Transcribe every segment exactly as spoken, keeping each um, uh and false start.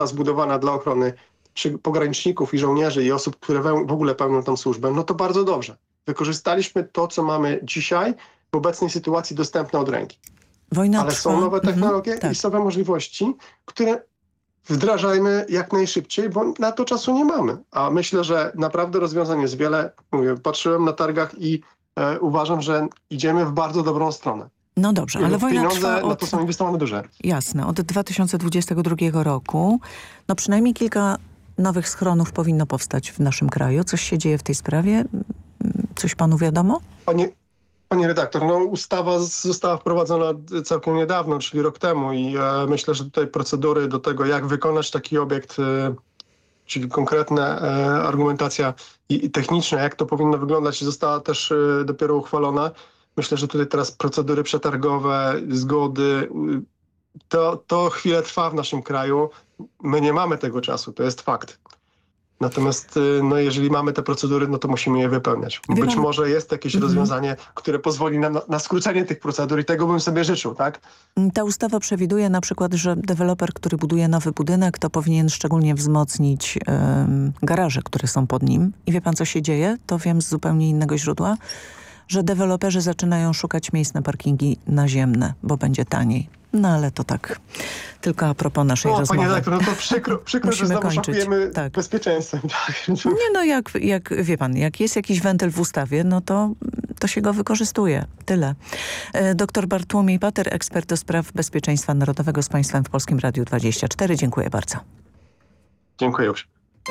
zbudowana dla ochrony przy pograniczników i żołnierzy i osób, które we, w ogóle pełnią tam służbę, no to bardzo dobrze. Wykorzystaliśmy to, co mamy dzisiaj w obecnej sytuacji dostępne od ręki. Wojna Ale trwa. są nowe technologie Mhm, i tak. są nowe możliwości, które wdrażajmy jak najszybciej, bo na to czasu nie mamy. A myślę, że naprawdę rozwiązań jest wiele. Mówię, patrzyłem na targach i e, uważam, że idziemy w bardzo dobrą stronę. No dobrze, ale wojna Pieniądze trwa na od... to są inwestowane duże. Jasne, od dwa tysiące dwudziestego drugiego roku. No przynajmniej kilka nowych schronów powinno powstać w naszym kraju. Coś się dzieje w tej sprawie? Coś panu wiadomo? Panie, panie redaktor, no ustawa z- została wprowadzona całkiem niedawno, czyli rok temu i e, myślę, że tutaj procedury do tego, jak wykonać taki obiekt, e, czyli konkretna e, argumentacja i, i techniczna, jak to powinno wyglądać, została też e, dopiero uchwalona. Myślę, że tutaj teraz procedury przetargowe, zgody, y, to, to chwilę trwa w naszym kraju. My nie mamy tego czasu, to jest fakt. Natomiast y, no, jeżeli mamy te procedury, no to musimy je wypełniać. Wie Być pan- może jest jakieś Mhm. rozwiązanie, które pozwoli nam na, na skrócenie tych procedur i tego bym sobie życzył, tak? Ta ustawa przewiduje na przykład, że deweloper, który buduje nowy budynek, to powinien szczególnie wzmocnić em, garaże, które są pod nim. I wie pan, co się dzieje? To wiem z zupełnie innego źródła, że deweloperzy zaczynają szukać miejsc na parkingi naziemne, bo będzie taniej. No ale to tak tylko a propos naszej O, rozmowy. panie redaktor, no to przykro, przykro że Musimy znowu kończyć. szokujemy Tak. bezpieczeństwem. Tak. Nie no, jak, jak wie pan, jak jest jakiś wentyl w ustawie, no to, to się go wykorzystuje. Tyle. E, Doktor Bartłomiej Pater, ekspert do spraw bezpieczeństwa narodowego z państwem w Polskim Radiu dwadzieścia cztery. Dziękuję bardzo. Dziękuję już.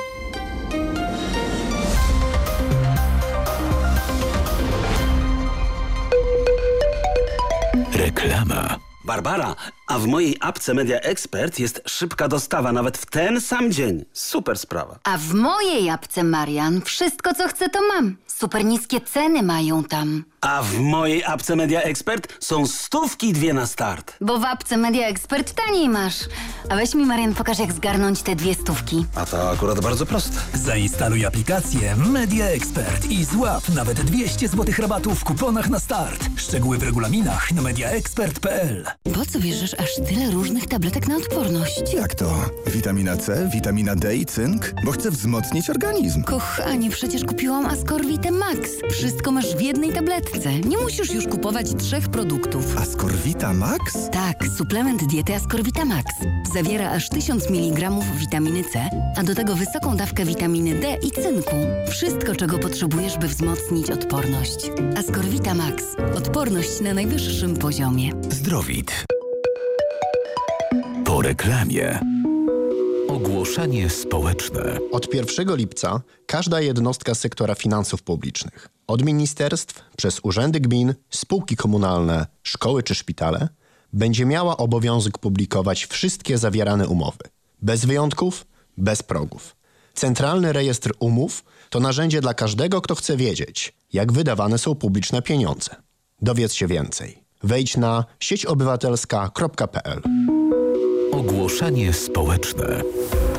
Reklama. Barbara, a w mojej apce Media Expert jest szybka dostawa nawet w ten sam dzień. Super sprawa. A w mojej apce, Marian, wszystko co chcę to mam. Super niskie ceny mają tam. A w mojej apce Media Expert są stówki dwie na start. Bo w apce Media Expert taniej masz. A weź mi, Marian, pokaż jak zgarnąć te dwie stówki. A to akurat bardzo proste. Zainstaluj aplikację Media Expert i złap nawet dwieście złotych rabatu w kuponach na start. Szczegóły w regulaminach na mediaexpert kropka p l. Po co bierzesz aż tyle różnych tabletek na odporność? Jak to? Witamina C, witamina D i cynk? Bo chcę wzmocnić organizm. Kochanie, przecież kupiłam Ascorvite Max. Wszystko masz w jednej tabletce. Nie musisz już kupować trzech produktów. Ascorvita Max? Tak, suplement diety Ascorvita Max. Zawiera aż tysiąc miligramów witaminy C, a do tego wysoką dawkę witaminy D i cynku. Wszystko, czego potrzebujesz, by wzmocnić odporność. Ascorvita Max. Odporność na najwyższym poziomie. Zdrowit. Po reklamie. Ogłoszenie społeczne. Od pierwszego lipca każda jednostka sektora finansów publicznych, od ministerstw, przez urzędy gmin, spółki komunalne, szkoły czy szpitale, będzie miała obowiązek publikować wszystkie zawierane umowy. Bez wyjątków, bez progów. Centralny Rejestr Umów to narzędzie dla każdego, kto chce wiedzieć, jak wydawane są publiczne pieniądze. Dowiedz się więcej. Wejdź na sieć obywatelska kropka p l. Ogłoszenie społeczne.